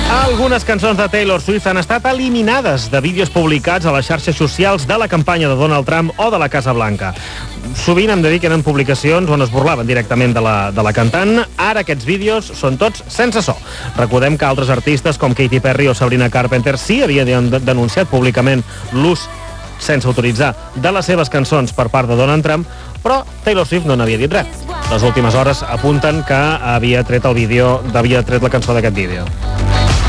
Algunes cançons de Taylor Swift han estat eliminades de vídeos publicats a les xarxes socials de la campanya de Donald Trump o de la Casa Blanca. Sovint hem de dir que eren publicacions on es burlaven directament de la cantant. Ara aquests vídeos són tots sense so. Recordem que altres artistes com Katy Perry o Sabrina Carpenter sí havien denunciat públicament l'ús sense autoritzar de les seves cançons per part de Donald Trump, però Taylor Swift no n'havia dit res. Les últimes hores apunten que havia tret la cançó d'aquest vídeo.